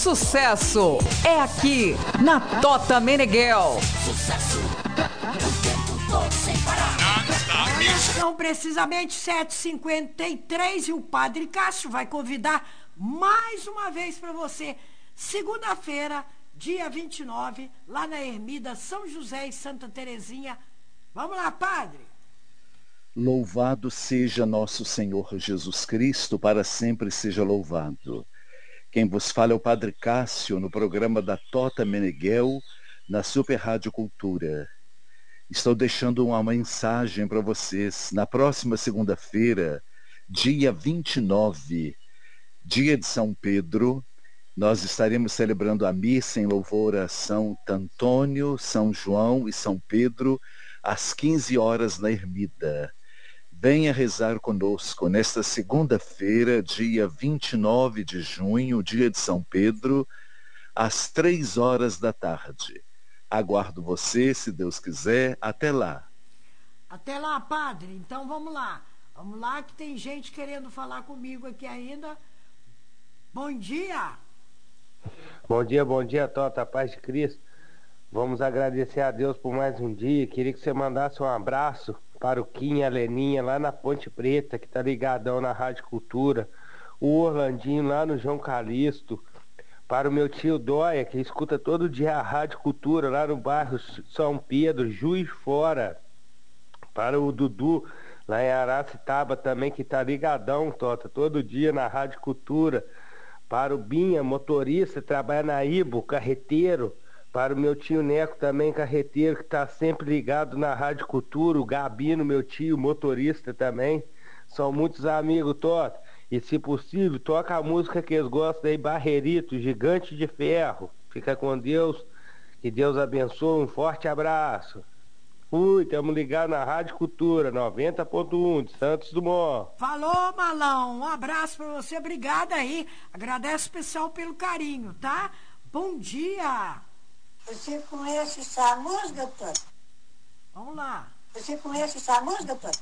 sucesso é aqui na Tota Meneghel. São precisamente 7h53 e o Padre Cássio vai convidar mais uma vez para você, segunda-feira, dia 29, lá na Ermida São José e Santa Terezinha. Vamos lá, Padre! Louvado seja nosso Senhor Jesus Cristo, para sempre seja louvado. Quem vos fala é o Padre Cássio, no programa da Tota Meneghel, na Super Rádio Cultura. Estou deixando uma mensagem para vocês. Na próxima segunda-feira, dia 29, dia de São Pedro, nós estaremos celebrando a missa em louvor a São Antônio, São João e São Pedro, às 15 horas na Ermida. Venha rezar conosco nesta segunda-feira, dia 29 de junho, dia de São Pedro, às 3 horas da tarde. Aguardo você, se Deus quiser. Até lá. Até lá, Padre. Então vamos lá. Vamos lá que tem gente querendo falar comigo aqui ainda. Bom dia. Bom dia, Tota, paz de Cristo. Vamos agradecer a Deus por mais um dia. Queria que você mandasse um abraço para o Kim e a Leninha lá na Ponte Preta, que tá ligadão na Rádio Cultura. O Orlandinho lá no João Calixto. Para o meu tio Dóia, que escuta todo dia a Rádio Cultura lá no bairro São Pedro, Juiz de Fora. Para o Dudu, lá em Aracitaba também, que tá ligadão, Tota, todo dia na Rádio Cultura. Para o Binha, motorista, trabalha na Ibo, carreteiro. Para o meu tio Neco também, carreteiro, que tá sempre ligado na Rádio Cultura. O Gabino, meu tio, motorista também. São muitos amigos, Tota. E se possível, toca a música que eles gostam aí, Barrerito, Gigante de Ferro. Fica com Deus, que Deus abençoe, um forte abraço. Fui, estamos ligados na Rádio Cultura, 90.1 de Santos Dumont. Falou, Malão. Um abraço pra você, obrigada aí. Agradeço especial pelo carinho, tá? Bom dia. Você conhece essa música, Tota? Vamos lá. Você conhece essa música, Tota?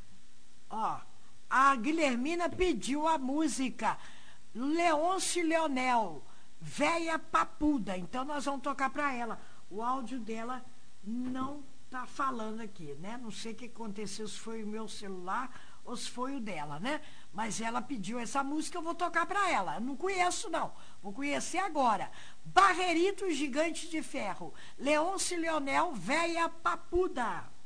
Ó, a Guilhermina pediu a música Leôncio e Leonel, Véia Papuda. Então nós vamos tocar pra ela. O áudio dela não tá falando aqui, né? Não sei o que aconteceu, se foi o meu celular ou se foi o dela, né? Mas ela pediu essa música, eu vou tocar pra ela. Eu não conheço, não. Vou conhecer agora. Barrerito Gigante de Ferro, Leôncio e Leonel, Véia Papuda.